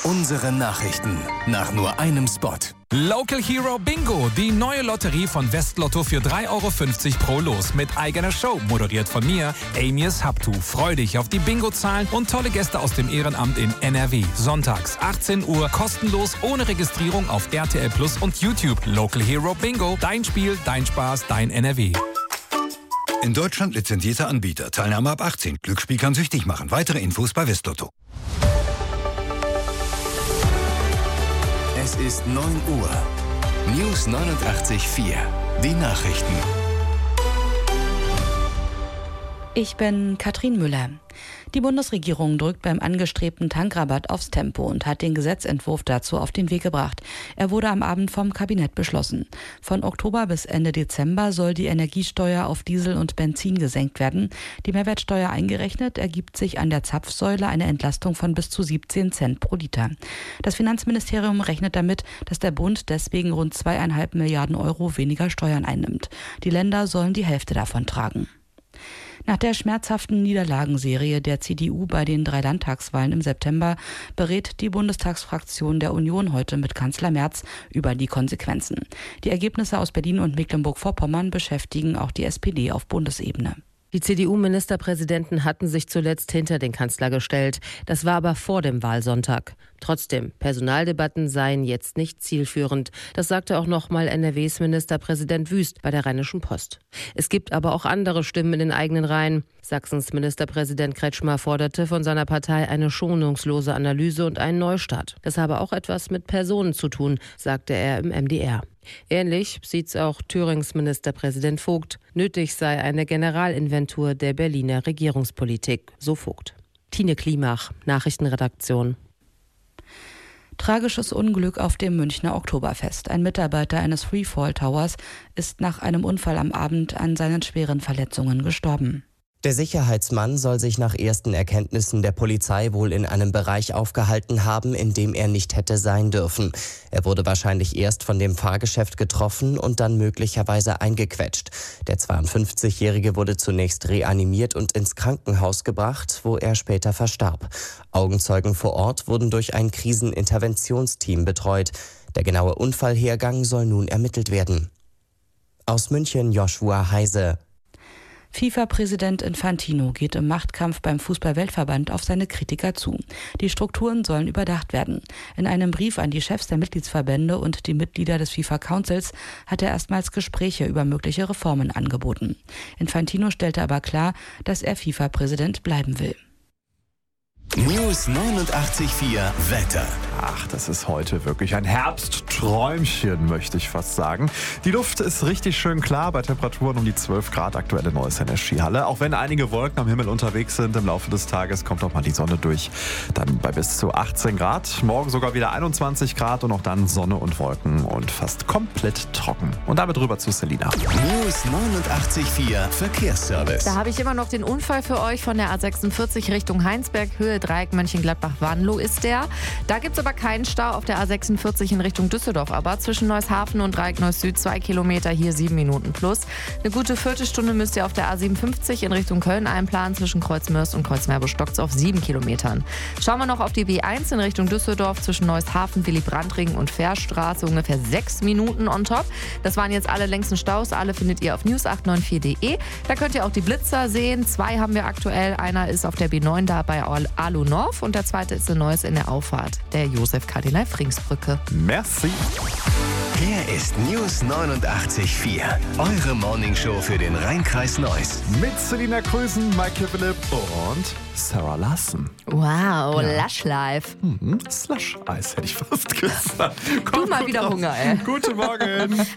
Unsere Nachrichten. Nach nur einem Spot. Local Hero Bingo, die neue Lotterie von Westlotto für 3,50 € pro Los mit eigener Show, moderiert von mir, Amias Habtu. Freu dich auf die Bingo-Zahlen und tolle Gäste aus dem Ehrenamt in NRW. Sonntags, 18 Uhr, kostenlos, ohne Registrierung auf RTL Plus und YouTube. Local Hero Bingo, dein Spiel, dein Spaß, dein NRW. In Deutschland lizenzierter Anbieter. Teilnahme ab 18. Glücksspiel kann süchtig machen. Weitere Infos bei Westlotto. Es ist 9 Uhr. News 89.4. Die Nachrichten. Ich bin Katrin Müller. Die Bundesregierung drückt beim angestrebten Tankrabatt aufs Tempo und hat den Gesetzentwurf dazu auf den Weg gebracht. Er wurde am Abend vom Kabinett beschlossen. Von Oktober bis Ende Dezember soll die Energiesteuer auf Diesel und Benzin gesenkt werden. Die Mehrwertsteuer eingerechnet ergibt sich an der Zapfsäule eine Entlastung von bis zu 17 Cent pro Liter. Das Finanzministerium rechnet damit, dass der Bund deswegen rund 2,5 Milliarden € weniger Steuern einnimmt. Die Länder sollen die Hälfte davon tragen. Nach der schmerzhaften Niederlagenserie der CDU bei den 3 Landtagswahlen im September berät die Bundestagsfraktion der Union heute mit Kanzler Merz über die Konsequenzen. Die Ergebnisse aus Berlin und Mecklenburg-Vorpommern beschäftigen auch die SPD auf Bundesebene. Die CDU-Ministerpräsidenten hatten sich zuletzt hinter den Kanzler gestellt. Das war aber vor dem Wahlsonntag. Trotzdem, Personaldebatten seien jetzt nicht zielführend. Das sagte auch nochmal NRWs Ministerpräsident Wüst bei der Rheinischen Post. Es gibt aber auch andere Stimmen in den eigenen Reihen. Sachsens Ministerpräsident Kretschmer forderte von seiner Partei eine schonungslose Analyse und einen Neustart. Das habe auch etwas mit Personen zu tun, sagte er im MDR. Ähnlich sieht's auch Thürings Ministerpräsident Vogt. Nötig sei eine Generalinventur der Berliner Regierungspolitik, so Vogt. Tine Klimach, Nachrichtenredaktion. Tragisches Unglück auf dem Münchner Oktoberfest. Ein Mitarbeiter eines Freefall Towers ist nach einem Unfall am Abend an seinen schweren Verletzungen gestorben. Der Sicherheitsmann soll sich nach ersten Erkenntnissen der Polizei wohl in einem Bereich aufgehalten haben, in dem er nicht hätte sein dürfen. Er wurde wahrscheinlich erst von dem Fahrgeschäft getroffen und dann möglicherweise eingequetscht. Der 52-Jährige wurde zunächst reanimiert und ins Krankenhaus gebracht, wo er später verstarb. Augenzeugen vor Ort wurden durch ein Kriseninterventionsteam betreut. Der genaue Unfallhergang soll nun ermittelt werden. Aus München Joshua Heise. FIFA-Präsident Infantino geht im Machtkampf beim Fußball-Weltverband auf seine Kritiker zu. Die Strukturen sollen überdacht werden. In einem Brief an die Chefs der Mitgliedsverbände und die Mitglieder des FIFA-Councils hat er erstmals Gespräche über mögliche Reformen angeboten. Infantino stellte aber klar, dass er FIFA-Präsident bleiben will. News 89.4 Wetter. Ach, das ist heute wirklich ein Herbstträumchen, möchte ich fast sagen. Die Luft ist richtig schön klar bei Temperaturen um die 12 Grad, aktuell in Neuss in der Skihalle. Auch wenn einige Wolken am Himmel unterwegs sind, im Laufe des Tages kommt auch mal die Sonne durch. Dann bei bis zu 18 Grad, morgen sogar wieder 21 Grad und auch dann Sonne und Wolken und fast komplett trocken. Und damit rüber zu Selina. News 89.4 Verkehrsservice. Da habe ich immer noch den Unfall für euch von der A46 Richtung Heinsberg, Höhe Dreieck Mönchengladbach-Wanlo ist der. Da gibt es aber keinen Stau auf der A46 in Richtung Düsseldorf, aber zwischen Neushafen und Dreieck Neuss Süd 2 Kilometer, hier 7 Minuten plus. Eine gute Viertelstunde müsst ihr auf der A57 in Richtung Köln einplanen, zwischen Kreuzmörs und Kreuzmerbe-Stocks auf 7 Kilometern. Schauen wir noch auf die B1 in Richtung Düsseldorf, zwischen Neushafen, Willy-Brandt-Ring und Fährstraße, ungefähr 6 Minuten on top. Das waren jetzt alle längsten Staus, alle findet ihr auf news894.de. Da könnt ihr auch die Blitzer sehen, 2 haben wir aktuell, einer ist auf der B9 da bei Alu North und der zweite ist in Neuss in der Auffahrt der Josef-Kardinal-Frings-Brücke. Merci. Hier ist News 89.4, eure Morningshow für den Rhein-Kreis Neuss. Mit Selina Krüsen, Mike Philipp und Sarah Larsen. Wow, Lush Life. Slush-Eis hätte ich fast gesagt. Du mal wieder raus. Hunger, ey. Guten Morgen.